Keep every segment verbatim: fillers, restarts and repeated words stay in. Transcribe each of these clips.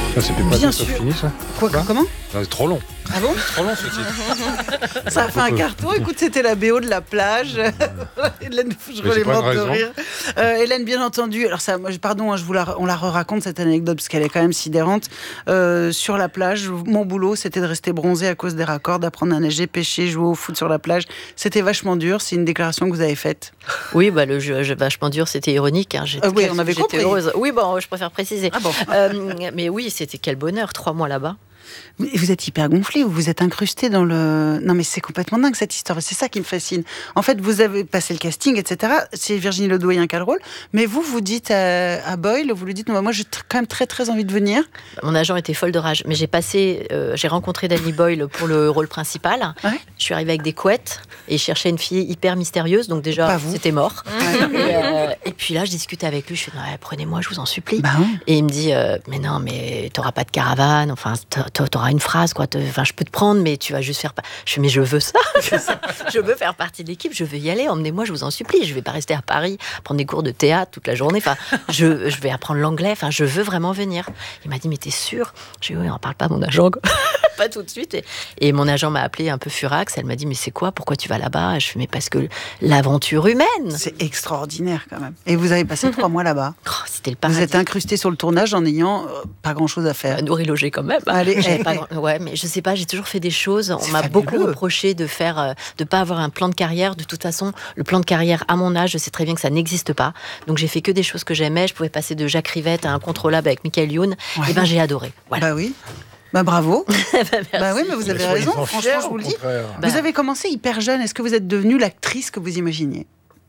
Ça, c'est pas Bien ça sûr. fini, ça Quoi, Quoi comment Non, c'est trop long. Ah bon? C'est trop long, ce titre. Ça a fait un carton. Écoute, c'était la B O de la plage. Hélène, je Mais c'est les pas une morte de raison. rire. Euh, Hélène, bien entendu. Alors ça, moi, je- pardon, hein, je vous la, on la raconte cette anecdote parce qu'elle est quand même sidérante. Euh, sur la plage, mon boulot, c'était de rester bronzé à cause des raccords, d'apprendre à nager, pêcher, jouer au foot sur la plage. C'était vachement dur. C'est une déclaration que vous avez faite. Oui, bah, le jeu, jeu vachement dur, c'était ironique. Hein. J'étais, Ah oui, on avait j'étais compris. heureuse. Oui, bon, je préfère préciser. Ah bon. Euh, mais oui, c'était quel bonheur, trois mois là-bas. Mais vous êtes hyper gonflé, vous vous êtes incrusté dans le... Non mais c'est complètement dingue cette histoire, c'est ça qui me fascine. En fait, vous avez passé le casting, et cetera. C'est Virginie Ledoyen qui a le rôle, mais vous, vous dites à, à Boyle, vous lui dites, moi j'ai tr- quand même très très envie de venir. Mon agent était folle de rage, mais j'ai passé, euh, j'ai rencontré Danny Boyle pour le rôle principal. Ouais. Je suis arrivée avec des couettes et je cherchais une fille hyper mystérieuse, donc déjà Pas vous. c'était mort. Ouais. Et, euh, et puis là, je discutais avec lui, je fais, ouais, prenez-moi, je vous en supplie. Bah ouais. Et il me dit, euh, mais non, mais t'auras pas de caravane, enfin, t'a- t'auras une phrase, quoi. Enfin, je peux te prendre, mais tu vas juste faire. Pa-. Je fais, mais je veux ça. Je veux faire partie de l'équipe, je veux y aller. Emmenez-moi, je vous en supplie. Je vais pas rester à Paris, prendre des cours de théâtre toute la journée. Enfin, je, je vais apprendre l'anglais. Enfin, je veux vraiment venir. Il m'a dit, mais t'es sûr? J'ai dit, oui, on parle pas à mon agent, quoi. Pas tout de suite. Et, et mon agent m'a appelé un peu furax. Elle m'a dit, mais c'est quoi? Pourquoi tu vas là-bas? Je fais, mais parce que l'aventure humaine. C'est extraordinaire quand même. Et vous avez passé trois mois là-bas. Oh, c'était le paradis. Vous êtes incrusté sur le tournage en n'ayant euh, pas grand-chose à faire. Euh, nourri logé quand même. Allez, J'avais eh, pas eh. grand- Ouais, mais je sais pas, j'ai toujours fait des choses. On C'est m'a fabuleux. beaucoup reproché de faire, euh, de pas avoir un plan de carrière. De toute façon, le plan de carrière à mon âge, je sais très bien que ça n'existe pas. Donc j'ai fait que des choses que j'aimais. Je pouvais passer de Jacques Rivette à Incontrôlable avec Michael Youn. Ouais. Et ben j'ai adoré. Voilà. Bah oui. Bah bravo. Merci. Bah oui, mais vous avez Soyez raison. pas Franchement, fiers, je vous au le dis. contraire. Bah. Vous avez commencé hyper jeune. Est-ce que vous êtes devenue l'actrice que vous imaginiez?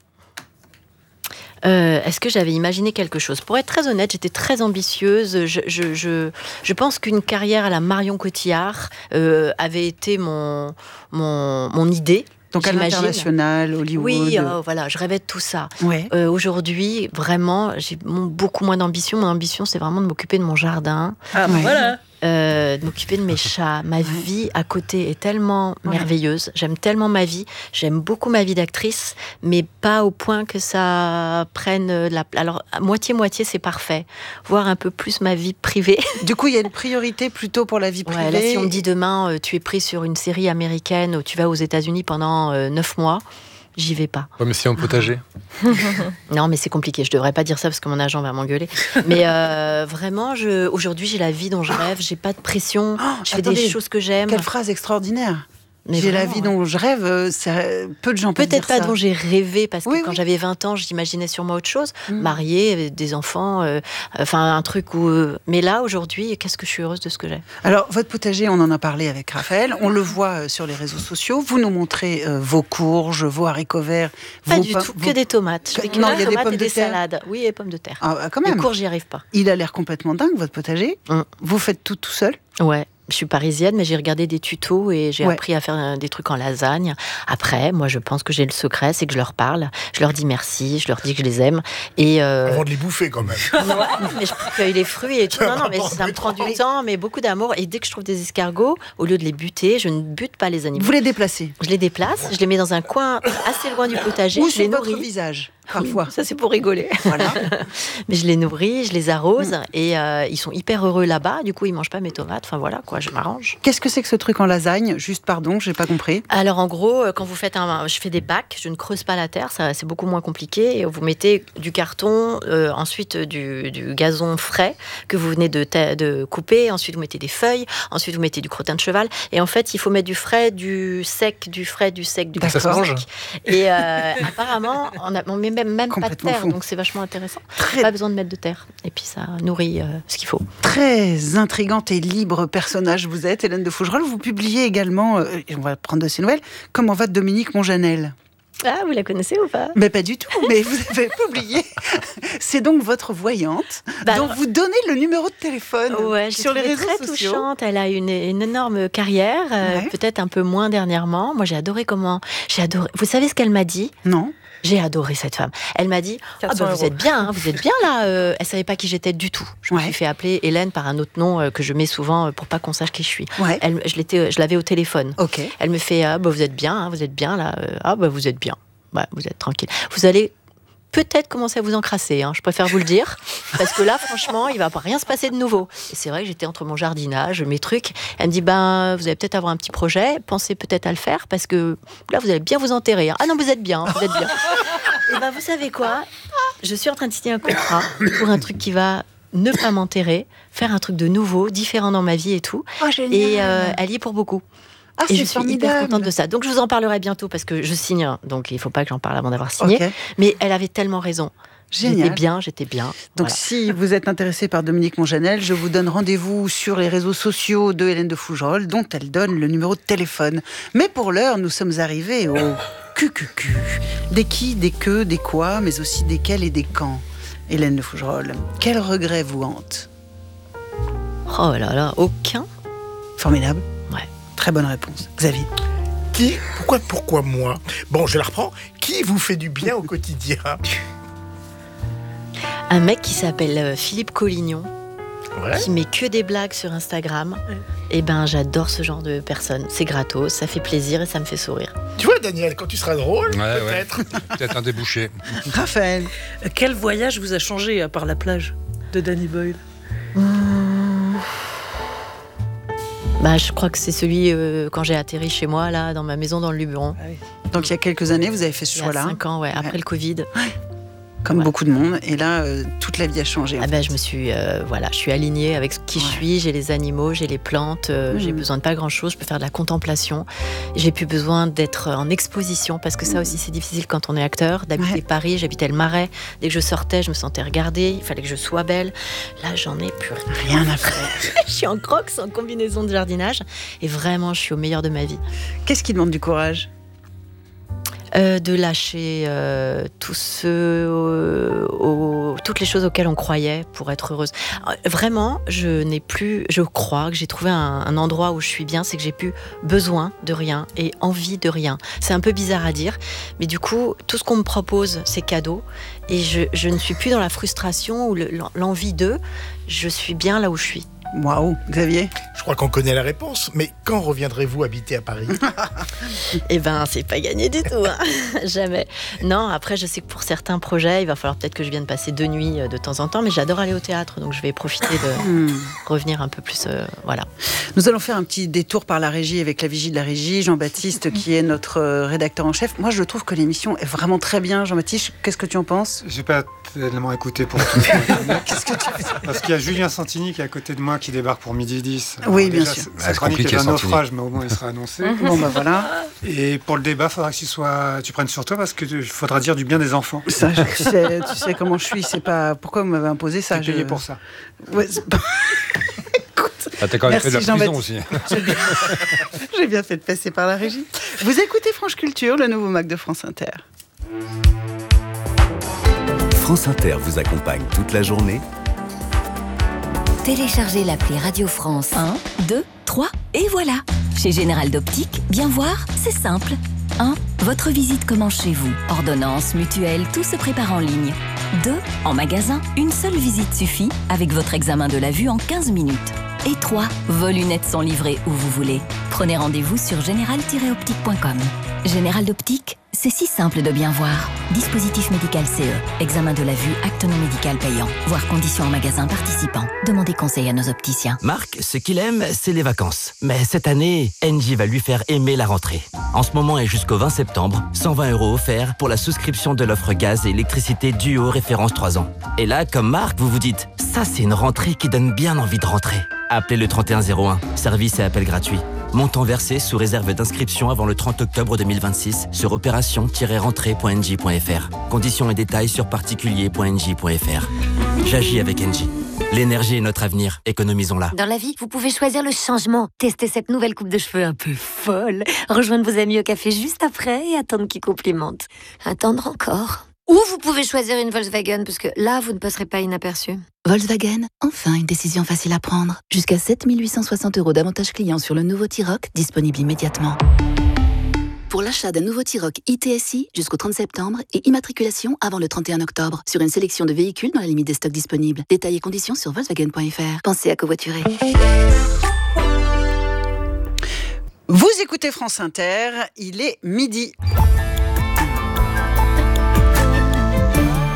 Euh, est-ce que j'avais imaginé quelque chose? Pour être très honnête, j'étais très ambitieuse. Je, je, je, je pense qu'une carrière à la Marion Cotillard euh, avait été mon, mon, mon idée. Donc à j'imagine. l'international, Hollywood. Oui, euh, voilà, je rêvais de tout ça. Ouais. Euh, aujourd'hui, vraiment, j'ai mon- beaucoup moins d'ambition. Mon ambition, c'est vraiment de m'occuper de mon jardin, Ah, Ouais. voilà. euh, de m'occuper de mes chats. Ma vie à côté est tellement Ouais. merveilleuse. J'aime tellement ma vie. J'aime beaucoup ma vie d'actrice, mais pas au point que ça prenne la... Alors, à moitié-moitié, c'est parfait. Voir un peu plus ma vie privée. Du coup, il y a une priorité plutôt pour la vie privée. Ouais, là, si on me dit demain, euh, tu es pris sur une série américaine où tu vas aux États-Unis pendant euh, neuf mois, j'y vais pas. Ouais, mais c'est un potager. Non, mais c'est compliqué. Je devrais pas dire ça parce que mon agent va m'engueuler. Mais euh, vraiment, je, aujourd'hui, j'ai la vie dont je rêve. J'ai pas de pression. Oh, je fais attendez. des choses que j'aime. Quelle phrase extraordinaire. Mais J'ai la vraiment, vie ouais. dont je rêve. euh, c'est- Peu de gens peuvent Peut-être dire pas ça. dont j'ai rêvé parce que Oui, quand oui. j'avais vingt ans, j'imaginais sûrement autre chose, Mm. mariée, avec des enfants, euh, enfin un truc où. euh, Mais là, aujourd'hui, qu'est-ce que je suis heureuse de ce que j'ai. Alors, votre potager, on en a parlé avec Raphaël. On le voit euh, sur les réseaux sociaux. Vous nous montrez euh, vos courges, vos haricots verts. Pas vos du pommes- tout, vos- que des tomates. Je Que- fais que non, des il y a des tomates pommes et de des terre. salades. Oui, et pommes de terre. Ah, quand Les même. courges, j'y arrive pas. Il a l'air complètement dingue, votre potager. Mm. Vous faites tout tout seul. Ouais. Je suis parisienne, mais j'ai regardé des tutos et j'ai Ouais. appris à faire euh, des trucs en lasagne. Après, moi, je pense que j'ai le secret, c'est que je leur parle, je leur dis merci, je leur dis que je les aime. Et euh, Avant de les bouffer, quand même. ouais, mais je cueille les fruits et tout. Non, non, mais ça me prend du temps, mais beaucoup d'amour. Et dès que je trouve des escargots, au lieu de les buter, je ne bute pas les animaux. Vous les déplacez. Je les déplace, je les mets dans un coin assez loin du potager, Ou je les sur votre nourris. visage, parfois. Ça, c'est pour rigoler. Voilà. Mais je les nourris, je les arrose Mm. et euh, ils sont hyper heureux là-bas. Du coup, ils mangent pas mes tomates. Enfin voilà, quoi, je m'arrange. Qu'est-ce que c'est que ce truc en lasagne? Juste, pardon, j'ai pas compris. Alors en gros, euh, quand vous faites un, je fais des bacs, je ne creuse pas la terre, ça c'est beaucoup moins compliqué. Et vous mettez du carton, euh, ensuite euh, du, du gazon frais que vous venez de, ta- de couper, ensuite vous mettez des feuilles, ensuite vous mettez du crottin de cheval. Et en fait, il faut mettre du frais, du sec, du frais, du sec, du D'accord. Ça se mange? Et euh, apparemment, on ne met même, même pas de Complètement terre, fou. donc c'est vachement intéressant. Très, Pas besoin de mettre de terre. Et puis ça nourrit euh, ce qu'il faut. très intrigante et libre personnage vous êtes, Hélène de Fougerolles. Vous publiez également, euh, et on va prendre de ces nouvelles, Comment va Dominique Monjanel? Ah, vous la connaissez ou pas? Mais pas du tout, mais vous avez publié. C'est donc votre voyante, Bah, dont alors- vous donnez le numéro de téléphone Ouais, je sur les l'ai réseaux très sociaux. touchante. Elle a une, une énorme carrière, euh, Ouais. peut-être un peu moins dernièrement. Moi, j'ai adoré comment. J'ai adoré. Vous savez ce qu'elle m'a dit? Non. J'ai adoré cette femme. Elle m'a dit ah quatre cents bah, vous euros. êtes bien, hein, vous êtes bien là. Euh, elle savait pas qui j'étais du tout. Je me Ouais. suis fait appeler Hélène par un autre nom euh, que je mets souvent euh, pour pas qu'on sache qui je suis. Ouais. Elle, je l'étais, je l'avais au téléphone. Ok. Elle me fait ah bah, vous êtes bien, hein, vous êtes bien là. Euh, ah bah vous êtes bien. Bah, vous êtes tranquille. Vous allez peut-être commencer à vous encrasser, hein, je préfère vous le dire, parce que là, franchement, il va pas rien se passer de nouveau. Et c'est vrai que j'étais entre mon jardinage, mes trucs. Elle me dit, ben, vous allez peut-être avoir un petit projet, pensez peut-être à le faire, parce que là, vous allez bien vous enterrer. Ah non, vous êtes bien, vous êtes bien. Et ben, vous savez quoi ? Je suis en train de signer un contrat pour un truc qui va ne pas m'enterrer, faire un truc de nouveau, différent dans ma vie et tout. Oh, génial. Et euh, elle y est pour beaucoup. Ah, et c'est je suis formidable. hyper contente de ça. Donc je vous en parlerai bientôt parce que je signe, donc il ne faut pas que j'en parle avant d'avoir signé. Okay. Mais elle avait tellement raison. Génial. J'étais bien, j'étais bien. Donc voilà. si vous êtes intéressé par Dominique Monjanel, je vous donne rendez-vous sur les réseaux sociaux de Hélène de Fougerolles, dont elle donne le numéro de téléphone. Mais pour l'heure, nous sommes arrivés au Q Q Q. Des qui, des que, des quoi, mais aussi des quels et des quand. Hélène de Fougerolles, quel regret vous hante ? Oh là là, aucun. Formidable. Ouais. Très bonne réponse. Xavier. Qui ? Pourquoi, pourquoi moi ? Bon, je la reprends. Qui vous fait du bien au quotidien ? Un mec qui s'appelle Philippe Collignon, Ouais. qui met que des blagues sur Instagram. Et ben, j'adore ce genre de personne. C'est gratos, ça fait plaisir et ça me fait sourire. Tu vois, Daniel, quand tu seras drôle, Ouais, peut-être. ouais. Peut-être un débouché. Raphaël. Quel voyage vous a changé à part la plage de Danny Boyle ? Mmh. Bah, je crois que c'est celui euh, quand j'ai atterri chez moi, là, dans ma maison dans le Luberon. Donc il y a quelques années, vous avez fait ce Il y a choix-là, cinq ans, ouais, après Ouais. le Covid. comme Ouais. beaucoup de monde. Et là, euh, toute la vie a changé. en Ah fait. ben, je me suis, euh, voilà, je suis alignée avec qui Ouais. je suis. J'ai les animaux, j'ai les plantes, euh, Mmh. j'ai besoin de pas grand-chose. Je peux faire de la contemplation. J'ai plus besoin d'être en exposition parce que ça aussi c'est difficile quand on est acteur. D'habiter Ouais. Paris, j'habitais le Marais. Dès que je sortais, je me sentais regardée. Il fallait que je sois belle. Là, j'en ai plus rien. Rien à faire. Je suis en crocs, en combinaison de jardinage, et vraiment, je suis au meilleur de ma vie. Qu'est-ce qui demande du courage ? Euh, de lâcher euh, tous ceux, euh, au- toutes les choses auxquelles on croyait pour être heureuse. Euh, Vraiment, je n'ai plus, je crois que j'ai trouvé un, un endroit où je suis bien, c'est que j'ai plus besoin de rien et envie de rien. C'est un peu bizarre à dire, mais du coup, tout ce qu'on me propose, c'est cadeau, et je, je ne suis plus dans la frustration ou le- l'envie d'eux. Je suis bien là où je suis. Waouh, Xavier ? Je crois qu'on connaît la réponse, mais quand reviendrez-vous habiter à Paris ? Eh ben, c'est pas gagné du tout, hein. Jamais. Non, après, je sais que pour certains projets, il va falloir peut-être que je vienne passer deux nuits euh, de temps en temps, mais j'adore aller au théâtre, donc je vais profiter de Hmm. revenir un peu plus, euh, voilà. Nous allons faire un petit détour par la régie avec la vigie de la régie, Jean-Baptiste qui est notre euh, rédacteur en chef. Moi, je trouve que l'émission est vraiment très bien. Jean-Baptiste, qu'est-ce que tu en penses ? J'ai pas tellement écouté pour tout. Qu'est-ce que tu Parce qu'il y a Julien Santini qui est à côté de moi qui débarque pour midi dix. Oui, bien déjà, sûr. c'est- Ah, Sa c'est chronique compliqué, est un Santini. naufrage, mais au moins il sera annoncé. Bon, bah voilà. Et pour le débat, il faudra que tu, sois, tu prennes sur toi parce qu'il faudra dire du bien des enfants. Ça, je- tu, sais, tu sais comment je suis. C'est pas pourquoi vous m'avez imposé ça. T'es payé je- pour ça. Ouais, c'est pas- Écoute, Ah, t'as quand même Merci, fait de la prison Jean-Baptiste. aussi. j'ai bien, j'ai bien fait de passer par la régie. Vous écoutez France Culture, le nouveau Mac de France Inter. France Inter vous accompagne toute la journée. Téléchargez l'appli Radio France. un, deux, trois, et voilà. Chez Général d'Optique, bien voir, c'est simple. un. Votre visite commence chez vous. Ordonnance, mutuelle, tout se prépare en ligne. deux. En magasin, une seule visite suffit avec votre examen de la vue en quinze minutes. Et trois. Vos lunettes sont livrées où vous voulez. Prenez rendez-vous sur général tiret optique point com. Général d'Optique, c'est si simple de bien voir. Dispositif médical C E. Examen de la vue, acte non médical payant. Voir conditions en magasin participant. Demandez conseil à nos opticiens. Marc, ce qu'il aime, c'est les vacances. Mais cette année, Engie va lui faire aimer la rentrée. En ce moment et jusqu'au vingt septembre, cent vingt euros offerts pour la souscription de l'offre gaz et électricité Duo référence trois ans. Et là, comme Marc, vous vous dites, ça c'est une rentrée qui donne bien envie de rentrer. Appelez le trente et un zéro un, service et appel gratuit. Montant versé sous réserve d'inscription avant le trente octobre deux mille vingt-six sur opération tiret rentrée point engie point f r. Conditions et détails sur particulier point engie point f r. J'agis avec Engie. L'énergie est notre avenir, économisons-la. Dans la vie, vous pouvez choisir le changement. Tester cette nouvelle coupe de cheveux un peu folle. Rejoindre vos amis au café juste après et attendre qu'ils complimentent. Attendre encore. Ou vous pouvez choisir une Volkswagen, parce que là, vous ne passerez pas inaperçu. Volkswagen, enfin une décision facile à prendre. Jusqu'à sept mille huit cent soixante euros d'avantages clients sur le nouveau T-Roc, disponible immédiatement. Pour l'achat d'un nouveau T-Roc I T S I jusqu'au trente septembre et immatriculation avant le trente et un octobre sur une sélection de véhicules dans la limite des stocks disponibles. Détails et conditions sur volkswagen point f r. Pensez à covoiturer. Vous écoutez France Inter, il est midi.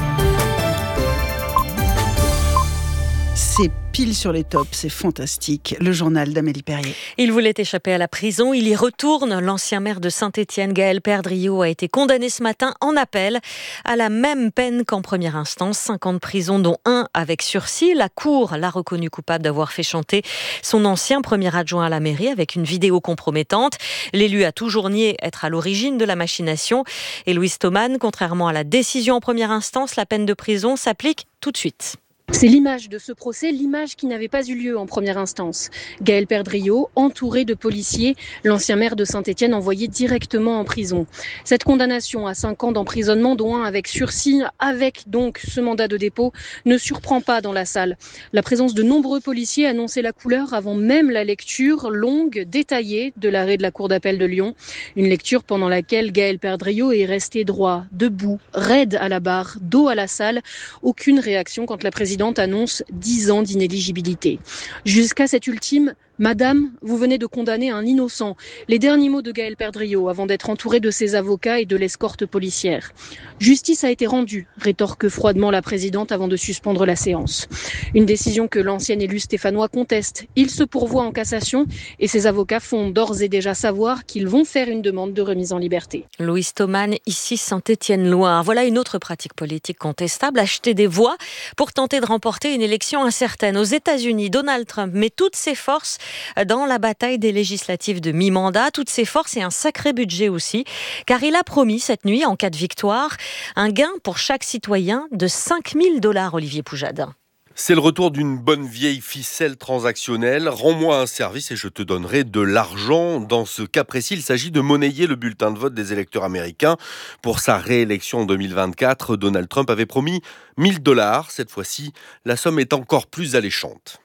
pile sur les tops, c'est fantastique. Le journal d'Amélie Perrier. Il voulait échapper à la prison, il y retourne. L'ancien maire de Saint-Étienne, Gaël Perdriau, a été condamné ce matin en appel à la même peine qu'en première instance, cinq ans de prison dont un avec sursis. La Cour l'a reconnu coupable d'avoir fait chanter son ancien premier adjoint à la mairie avec une vidéo compromettante. L'élu a toujours nié être à l'origine de la machination. Et Louise Thoman, contrairement à la décision en première instance, la peine de prison s'applique tout de suite. C'est l'image de ce procès, l'image qui n'avait pas eu lieu en première instance. Gaël Perdriau, entouré de policiers, l'ancien maire de Saint-Étienne envoyé directement en prison. Cette condamnation à cinq ans d'emprisonnement, dont un avec sursis, avec donc ce mandat de dépôt, ne surprend pas dans la salle. La présence de nombreux policiers annonçait la couleur avant même la lecture longue, détaillée de l'arrêt de la Cour d'appel de Lyon. Une lecture pendant laquelle Gaël Perdriau est resté droit, debout, raide à la barre, dos à la salle. Aucune réaction quand la présidente annonce dix ans d'inéligibilité. Jusqu'à cette ultime « Madame, vous venez de condamner un innocent ». Les derniers mots de Gaël Perdriau avant d'être entouré de ses avocats et de l'escorte policière. « Justice a été rendue », rétorque froidement la présidente avant de suspendre la séance. Une décision que l'ancien élu stéphanois conteste. Il se pourvoit en cassation et ses avocats font d'ores et déjà savoir qu'ils vont faire une demande de remise en liberté. Louise Thoman, ici Saint-Étienne-Loire. Voilà une autre pratique politique contestable, acheter des voix pour tenter de remporter une élection incertaine. Aux États-Unis, Donald Trump met toutes ses forces dans la bataille des législatives de mi-mandat, toutes ses forces et un sacré budget aussi, car il a promis cette nuit, en cas de victoire, un gain pour chaque citoyen de cinq mille dollars, Olivier Poujade. C'est le retour d'une bonne vieille ficelle transactionnelle. Rends-moi un service et je te donnerai de l'argent. Dans ce cas précis, il s'agit de monnayer le bulletin de vote des électeurs américains. Pour sa réélection en deux mille vingt-quatre, Donald Trump avait promis mille dollars. Cette fois-ci, la somme est encore plus alléchante.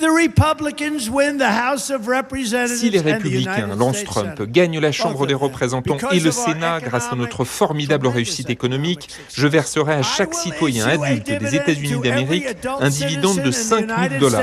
Si les Républicains lancent Trump, gagnent la Chambre des représentants et le Sénat grâce à notre formidable réussite économique, je verserai à chaque citoyen adulte des États-Unis d'Amérique un dividende de cinq mille dollars.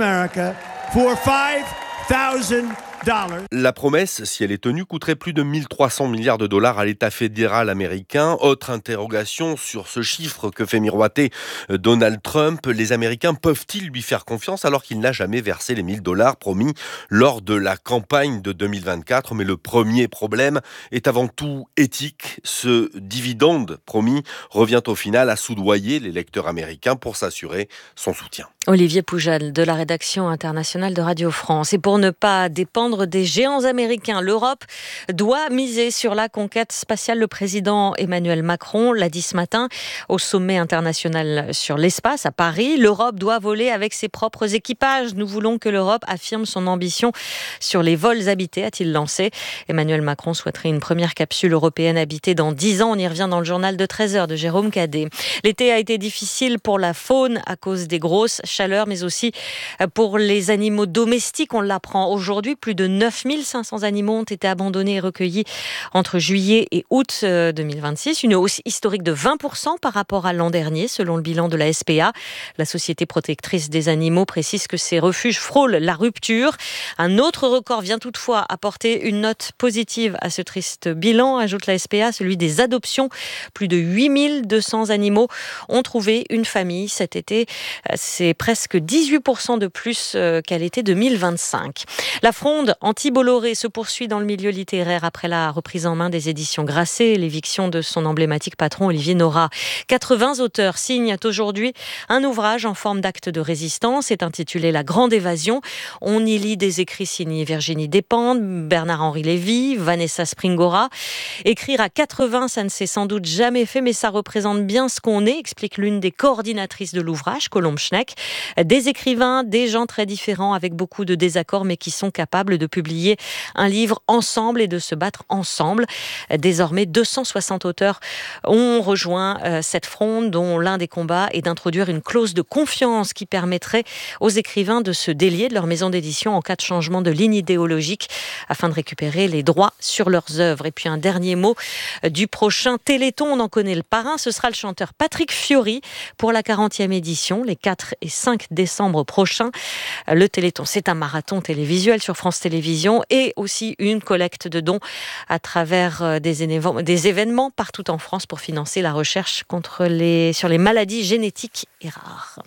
La promesse, si elle est tenue, coûterait plus de mille trois cents milliards de dollars à l'État fédéral américain. Autre interrogation sur ce chiffre que fait miroiter Donald Trump. Les Américains peuvent-ils lui faire confiance alors qu'il n'a jamais versé les mille dollars promis lors de la campagne de deux mille vingt-quatre? Mais le premier problème est avant tout éthique. Ce dividende promis revient au final à soudoyer l'électeur américain pour s'assurer son soutien. Olivier Poujade de la rédaction internationale de Radio France. Et pour ne pas dépendre des géants américains, l'Europe doit miser sur la conquête spatiale. Le président Emmanuel Macron l'a dit ce matin au sommet international sur l'espace à Paris. L'Europe doit voler avec ses propres équipages. Nous voulons que l'Europe affirme son ambition sur les vols habités, a-t-il lancé. Emmanuel Macron souhaiterait une première capsule européenne habitée dans dix ans. On y revient dans le journal de treize heures de Jérôme Cadet. L'été a été difficile pour la faune à cause des grosses chaleur, mais aussi pour les animaux domestiques. On l'apprend aujourd'hui, plus de neuf mille cinq cents animaux ont été abandonnés et recueillis entre juillet et août deux mille vingt-six. Une hausse historique de vingt pour cent par rapport à l'an dernier, selon le bilan de la S P A. La Société protectrice des animaux précise que ces refuges frôlent la rupture. Un autre record vient toutefois apporter une note positive à ce triste bilan, ajoute la S P A, celui des adoptions. Plus de huit mille deux cents animaux ont trouvé une famille cet été. C'est presque dix-huit pour cent de plus qu'à l'été deux mille vingt-cinq. La fronde anti-Bolloré se poursuit dans le milieu littéraire après la reprise en main des éditions Grasset et l'éviction de son emblématique patron Olivier Nora. quatre-vingts auteurs signent aujourd'hui un ouvrage en forme d'acte de résistance. C'est intitulé La Grande Évasion. On y lit des écrits signés Virginie Despentes, Bernard-Henri Lévy, Vanessa Springora. Écrire à quatre-vingts, ça ne s'est sans doute jamais fait, mais ça représente bien ce qu'on est, explique l'une des coordinatrices de l'ouvrage, Colombe Schneck. Des écrivains, des gens très différents avec beaucoup de désaccords mais qui sont capables de publier un livre ensemble et de se battre ensemble. Désormais, deux cent soixante auteurs ont rejoint euh, cette fronde dont l'un des combats est d'introduire une clause de confiance qui permettrait aux écrivains de se délier de leur maison d'édition en cas de changement de ligne idéologique afin de récupérer les droits sur leurs œuvres. Et puis un dernier mot du prochain Téléthon, on en connaît le parrain, ce sera le chanteur Patrick Fiori pour la quarantième édition, les quatre et cinq décembre prochain. Le Téléthon, c'est un marathon télévisuel sur France Télévisions et aussi une collecte de dons à travers des événements, des événements partout en France pour financer la recherche contre les, sur les maladies génétiques et rares.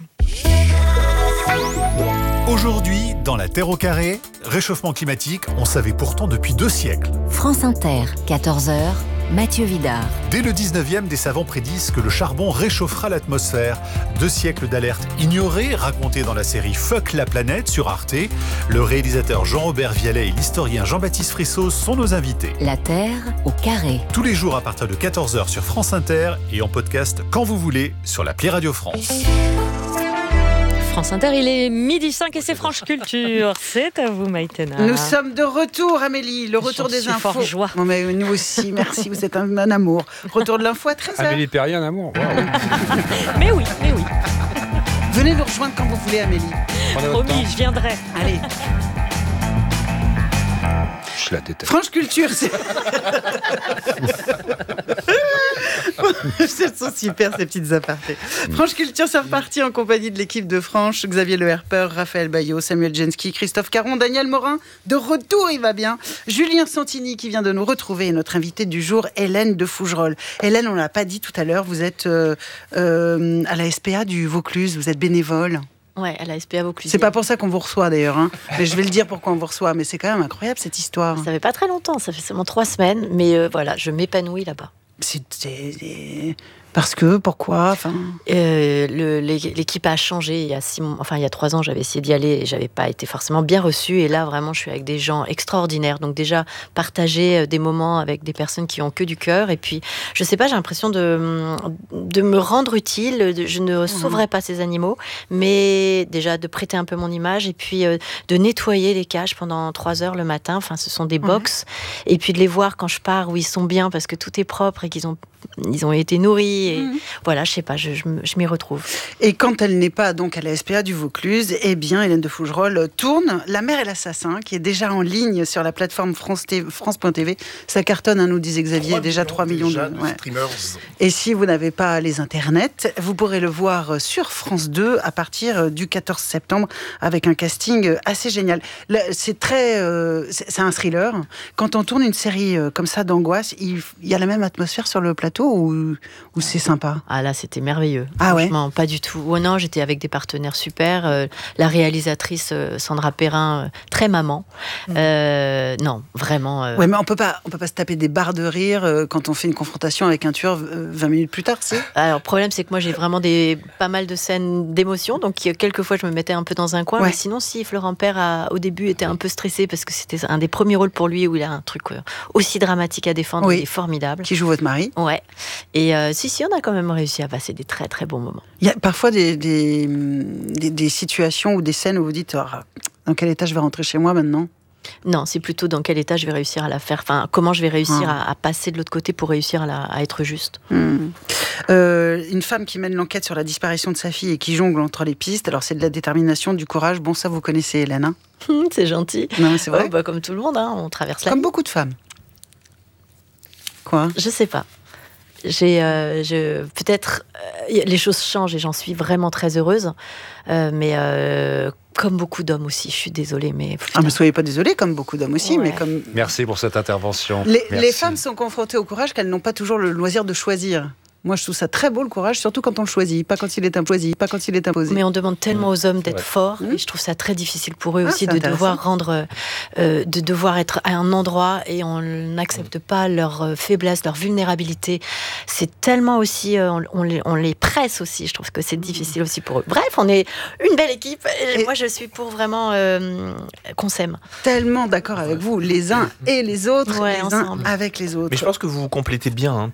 Aujourd'hui, dans la Terre au carré, réchauffement climatique, on savait pourtant depuis deux siècles. France Inter, quatorze heures, Mathieu Vidard. Dès le dix-neuvième, des savants prédisent que le charbon réchauffera l'atmosphère. Deux siècles d'alerte ignorées, racontées dans la série Fuck la planète sur Arte. Le réalisateur Jean-Robert Vialet et l'historien Jean-Baptiste Frissot sont nos invités. La Terre au carré. Tous les jours à partir de quatorze heures sur France Inter et en podcast quand vous voulez sur l'appli Radio France. France Inter, il est midi cinq et c'est Franche Culture. C'est à vous, Maïtena. Nous sommes de retour, Amélie. Le retour J'en des suis infos. fort joie. Bon, mais nous aussi, merci. Vous êtes un, un amour. Retour de l'info à treize heures. Amélie Perrier, un amour. Wow. Mais oui, mais oui. Venez nous rejoindre quand vous voulez, Amélie. Promis, je viendrai. Allez. Je la déteste. Franche Culture, c'est... Elles sont super, ces petites apartés. Franche Culture, c'est reparti en compagnie de l'équipe de Franche. Xavier Le Herper, Raphaël Baillot, Samuel Jensky, Christophe Caron, Daniel Morin. De retour, il va bien. Julien Santini qui vient de nous retrouver. Et notre invitée du jour, Hélène de Fougerolles. Hélène, on ne l'a pas dit tout à l'heure, vous êtes euh, euh, à la S P A du Vaucluse, vous êtes bénévole. Ouais, à la S P A Vaucluse. C'est pas pour ça qu'on vous reçoit d'ailleurs, hein. Mais je vais le dire pourquoi on vous reçoit. Mais c'est quand même incroyable cette histoire. Ça fait pas très longtemps, ça fait seulement trois semaines, mais euh, voilà, je m'épanouis là-bas. C'est, c'est... Parce que, pourquoi enfin... euh, le, L'équipe a changé. Il y a six mois, enfin il y a trois ans, j'avais essayé d'y aller et j'avais pas été forcément bien reçue. Et là, vraiment, je suis avec des gens extraordinaires. Donc déjà, partager des moments avec des personnes qui ont que du cœur. Et puis, je sais pas, j'ai l'impression de, de me rendre utile. Je ne sauverai pas ces animaux, mais déjà de prêter un peu mon image et puis euh, de nettoyer les cages pendant trois heures le matin. Enfin, ce sont des box. Et puis de les voir quand je pars où ils sont bien parce que tout est propre et qu'ils ont, ils ont été nourris. Et mmh. voilà, je sais pas, je, je, je m'y retrouve. Et quand elle n'est pas donc à la S P A du Vaucluse, eh bien, Hélène de Fougerolles tourne La Mère et l'Assassin, qui est déjà en ligne sur la plateforme France point T V. Ça cartonne, hein, nous disait Xavier, trois déjà trois millions déjà de, de ouais. streamers. Et si vous n'avez pas les internets, vous pourrez le voir sur France deux à partir du quatorze septembre avec un casting assez génial. Là, c'est très, euh, c'est, c'est un thriller. Quand on tourne une série comme ça d'angoisse, il, il y a la même atmosphère sur le plateau ou, ou c'est sympa? Ah là, c'était merveilleux. Ah ouais? Franchement, pas du tout. Oh non, j'étais avec des partenaires super. Euh, la réalisatrice euh, Sandra Perrin, euh, très maman. Euh, non, vraiment. Euh... Ouais, mais on peut pas, on peut pas se taper des barres de rire euh, quand on fait une confrontation avec un tueur euh, vingt minutes plus tard, si? Alors, le problème, c'est que moi, j'ai vraiment des, pas mal de scènes d'émotion. Donc, quelquefois, je me mettais un peu dans un coin. Ouais. Mais sinon, si Florent Père, a, au début, était un peu stressé parce que c'était un des premiers rôles pour lui où il a un truc euh, aussi dramatique à défendre. Oui. Il est formidable. Qui joue votre mari? Ouais. Et euh, si, si, on a quand même réussi à passer des très, très bons moments. Il y a parfois des, des, des, des situations ou des scènes où vous dites oh, dans quel état je vais rentrer chez moi maintenant? Non, c'est plutôt dans quel état je vais réussir à la faire. Enfin, comment je vais réussir ah. à, à passer de l'autre côté pour réussir à, la, à être juste. Mmh. Euh, une femme qui mène l'enquête sur la disparition de sa fille et qui jongle entre les pistes. Alors, c'est de la détermination, du courage. Bon, ça, vous connaissez, Hélène. Hein? C'est gentil. Non, mais c'est vrai. Oh, bah, comme tout le monde, hein, on traverse la Comme vie. beaucoup de femmes. Quoi? Je sais pas. J'ai, euh, je, peut-être, euh, les choses changent et j'en suis vraiment très heureuse. Euh, mais euh, comme beaucoup d'hommes aussi, je suis désolée. Mais, ah, mais soyez pas désolée, comme beaucoup d'hommes aussi. Ouais. Mais comme... Merci pour cette intervention. Les, Merci. les femmes sont confrontées au courage qu'elles n'ont pas toujours le loisir de choisir. Moi, je trouve ça très beau, le courage, surtout quand on le choisit, pas quand il est imposé, pas quand il est imposé. Mais on demande tellement aux hommes d'être ouais. forts, mmh. et je trouve ça très difficile pour eux ah, aussi de devoir rendre, euh, de devoir être à un endroit et on n'accepte pas leur faiblesse, leur vulnérabilité. C'est tellement aussi, euh, on, on, les, on les presse aussi. Je trouve que c'est difficile aussi pour eux. Bref, on est une belle équipe. Et, et moi, je suis pour vraiment euh, qu'on s'aime. Tellement d'accord avec vous, les uns et les autres, ouais, les ensemble. uns avec les autres. Mais je pense que vous vous complétez bien. Hein.